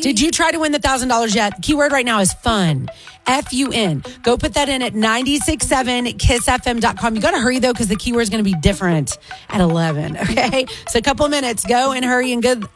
Did you try to win the $1,000 yet? The keyword right now is fun. F-U-N. Go put that in at 967kissfm.com. You got to hurry, though, because the keyword is going to be different at 11. Okay? So a couple of minutes. Go and hurry and